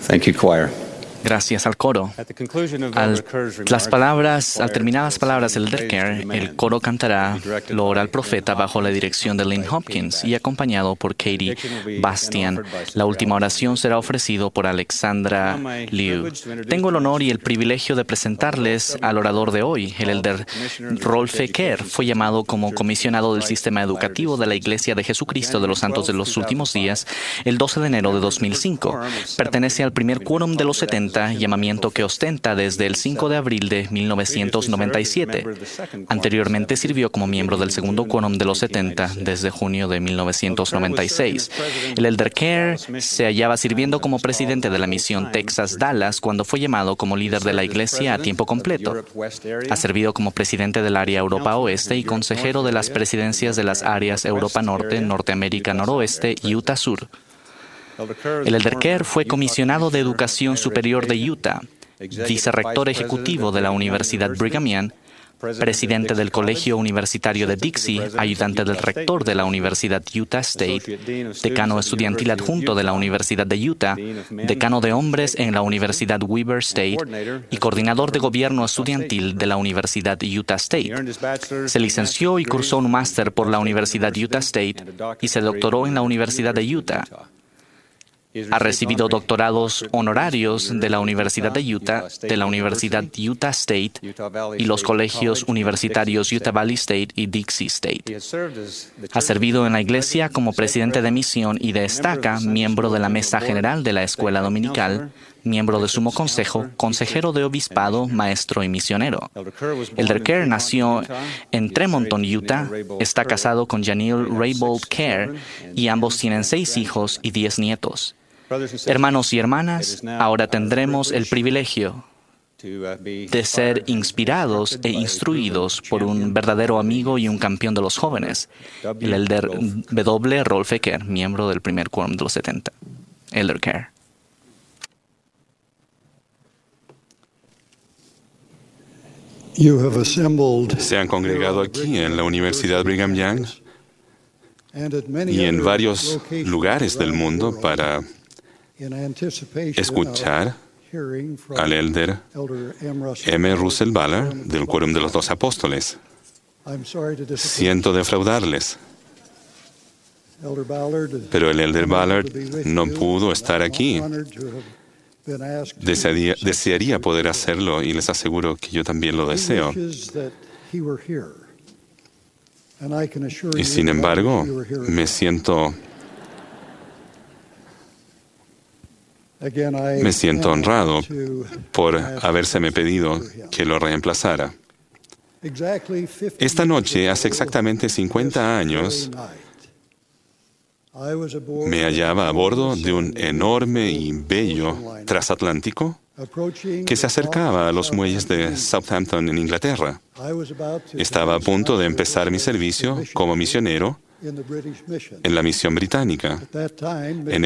Thank you, choir. Gracias al coro. Al terminadas palabras del Elder Care, el coro cantará lo ora al profeta bajo la dirección de Lynn Hopkins y acompañado por Katie Bastian. La última oración será ofrecido por Alexandra Liu. Tengo el honor y el privilegio de presentarles al orador de hoy. El Elder Rolf Kerr fue llamado como comisionado del sistema educativo de la Iglesia de Jesucristo de los Santos de los Últimos Días el 12 de enero de 2005. Pertenece al primer quórum de los 70, llamamiento que ostenta desde el 5 de abril de 1997. Anteriormente sirvió como miembro del segundo quórum de los 70 desde junio de 1996. El Elder Kerr se hallaba sirviendo como presidente de la misión Texas-Dallas cuando fue llamado como líder de la Iglesia a tiempo completo. Ha servido como presidente del área Europa Oeste y consejero de las presidencias de las áreas Europa Norte, Norteamérica Noroeste y Utah Sur. El Elder Kerr fue comisionado de Educación Superior de Utah, vicerrector ejecutivo de la Universidad Brigham Young, presidente del Colegio Universitario de Dixie, ayudante del rector de la Universidad Utah State, decano estudiantil adjunto de la Universidad de Utah, decano de hombres en la Universidad Weber State y coordinador de gobierno estudiantil de la Universidad Utah State. Se licenció y cursó un máster por la Universidad Utah State y se doctoró en la Universidad de Utah. Ha recibido doctorados honorarios de la Universidad de Utah, de la Universidad Utah State y los colegios universitarios Utah Valley State y Dixie State. Ha servido en la Iglesia como presidente de misión y de estaca, miembro de la Mesa General de la Escuela Dominical, miembro de Sumo Consejo, consejero de obispado, maestro y misionero. Elder Kerr nació en Tremonton, Utah, está casado con Janelle Raybould Kerr y ambos tienen 6 hijos y 10 nietos. Hermanos y hermanas, ahora tendremos el privilegio de ser inspirados e instruidos por un verdadero amigo y un campeón de los jóvenes, el Elder W. Rolf Kerr, miembro del primer quórum de los 70. Elder Kerr. Se han congregado aquí en la Universidad Brigham Young y en varios lugares del mundo para escuchar al Elder M. Russell Ballard del Quórum de los 12 Apóstoles. Siento defraudarles, pero el Elder Ballard no pudo estar aquí. Desearía poder hacerlo y les aseguro que yo también lo deseo. Y sin embargo, me siento honrado por habérseme pedido que lo reemplazara. Esta noche, hace exactamente 50 años, me hallaba a bordo de un enorme y bello transatlántico que se acercaba a los muelles de Southampton en Inglaterra. Estaba a punto de empezar mi servicio como misionero en la misión británica. En